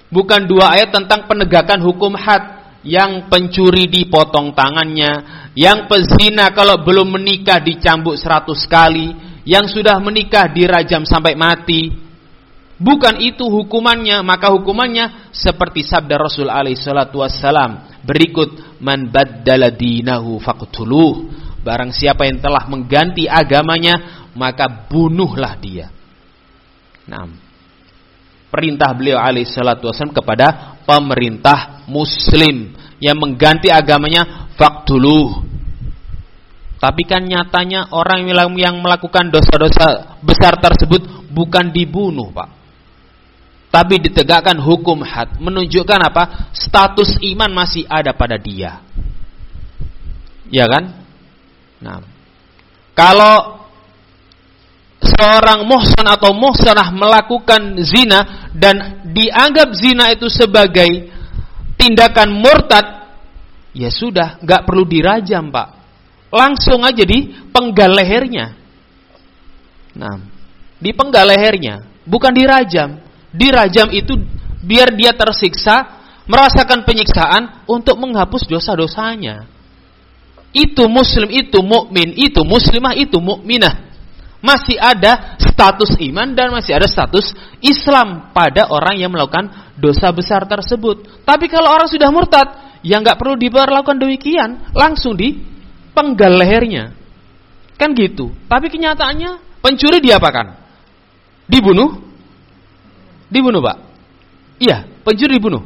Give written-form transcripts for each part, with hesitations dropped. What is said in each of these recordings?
Bukan 2 ayat tentang penegakan hukum had. Yang pencuri dipotong tangannya, yang pezina kalau belum menikah dicambuk 100 kali, yang sudah menikah dirajam sampai mati. Bukan itu hukumannya, maka hukumannya seperti sabda Rasul alaihi salatu wassalam berikut, man baddala dinahu faqtuluh. Barang siapa yang telah mengganti agamanya, maka bunuhlah dia. Nah, perintah beliau alaihi salatu wassalam kepada pemerintah muslim yang mengganti agamanya, faqtuluh. Tapi kan nyatanya orang yang melakukan dosa-dosa besar tersebut bukan dibunuh, Pak, tapi ditegakkan hukum had. Menunjukkan apa? Status iman masih ada pada dia, ya kan? Nah, kalau seorang muhsan atau muhsanah melakukan zina dan dianggap zina itu sebagai tindakan murtad, ya sudah, gak perlu dirajam, Pak. Langsung aja dipenggal lehernya. Nah, dipenggal lehernya, bukan dirajam. Dirajam itu biar dia tersiksa, merasakan penyiksaan untuk menghapus dosa-dosanya. Itu muslim, itu mukmin, itu muslimah, itu mukminah. Masih ada status iman dan masih ada status Islam pada orang yang melakukan dosa besar tersebut. Tapi kalau orang sudah murtad, ya nggak perlu diperlakukan demikian, langsung dipenggal lehernya, kan gitu. Tapi kenyataannya pencuri diapakan? Dibunuh, Pak. Iya, pencuri dibunuh.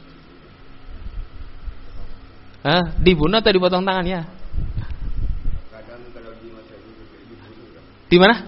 Dibunuh atau dipotong tangan ya? Di mana?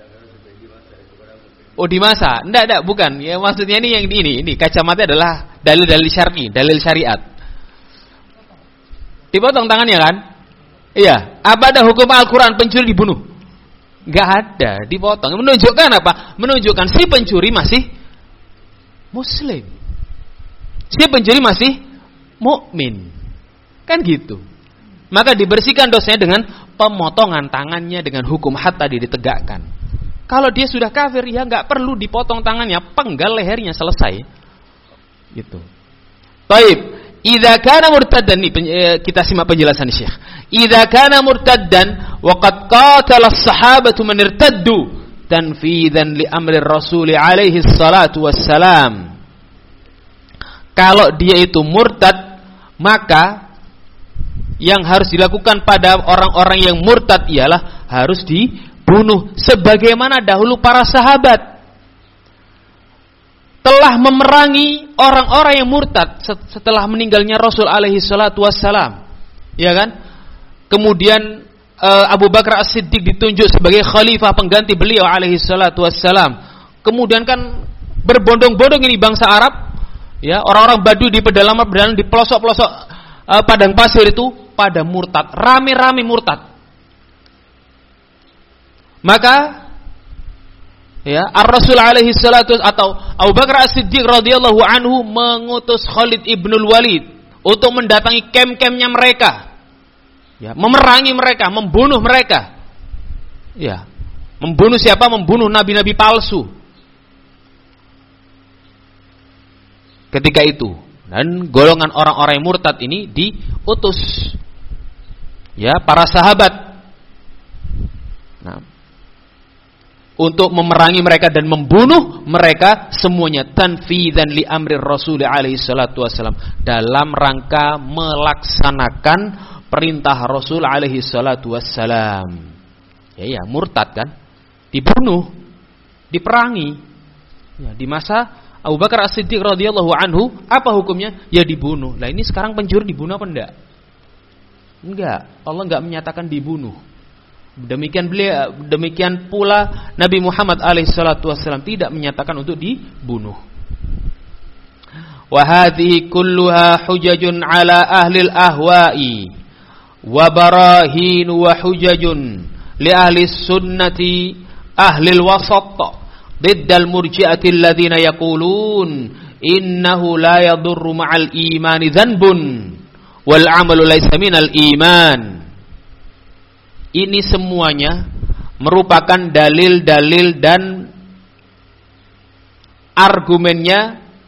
Oh, di masa. Enggak, bukan. Ya maksudnya ini yang ini kacamata adalah dalil syar'i, dalil syariat. Dipotong tangannya kan? Iya. Apa ada hukum Al-Qur'an pencuri dibunuh? Enggak ada, dipotong. Menunjukkan apa? Menunjukkan si pencuri masih muslim. Si pencuri masih mukmin. Kan gitu. Maka dibersihkan dosanya dengan pemotongan tangannya, dengan hukum had tadi ditegakkan. Kalau dia sudah kafir, ya nggak perlu dipotong tangannya, penggal lehernya, selesai. Gitu. Baik, idza kana murtaddan, kita simak penjelasan Syekh. Idza kana murtaddan wa qad qatala as-sahabatu man irtaddu tanfidzan li amri Rasul alaihi salatu wassalam. Kalau dia itu murtad, maka yang harus dilakukan pada orang-orang yang murtad ialah harus dibunuh, sebagaimana dahulu para sahabat telah memerangi orang-orang yang murtad setelah meninggalnya Rasul alaihi salatu wassalam, ya kan? Kemudian Abu Bakar As-Siddiq ditunjuk sebagai khalifah pengganti beliau alaihi salatu wassalam. Kemudian kan berbondong-bondong ini bangsa Arab, ya, orang-orang Badui di pedalaman di pelosok-pelosok padang pasir itu pada murtad, rame-rame murtad. Maka ya, Ar-Rasul alaihi salatu atau Abu Bakar As-Siddiq radhiyallahu anhu mengutus Khalid ibnul Walid untuk mendatangi kem-kemnya mereka. Ya, memerangi mereka, membunuh mereka. Ya, membunuh siapa? Membunuh nabi-nabi palsu. Ketika itu, dan golongan orang-orang yang murtad ini diutus, ya, para sahabat, nah, untuk memerangi mereka dan membunuh mereka semuanya, tanfidzan li amri Rasul alaihi salatu wasallam, dalam rangka melaksanakan perintah Rasul alaihi salatu wassalam. Ya, murtad kan, dibunuh, diperangi. Ya, di masa Abu Bakar As-Siddiq radhiyallahu anhu, apa hukumnya? Ya dibunuh. Nah, ini sekarang pencuri dibunuh apa enggak? Enggak. Allah enggak menyatakan dibunuh. Demikian pula Nabi Muhammad alaihi salatu wasallam tidak menyatakan untuk dibunuh. Wa hadhihi kulluha hujajun ala ahli al-ahwa'i wa barahin wa hujajun li ahli sunnati ahli al-wasat ضد المرجئة الذين يقولون إنه لا يضر مع الإيمان ذنب والعمل ليس من الإيمان. Ini semuanya merupakan dalil-dalil dan argumennya